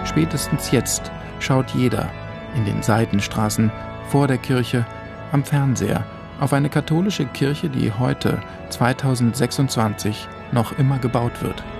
Spätestens jetzt schaut jeder in den Seitenstraßen, vor der Kirche, am Fernseher auf eine katholische Kirche, die heute, 2026, noch immer gebaut wird.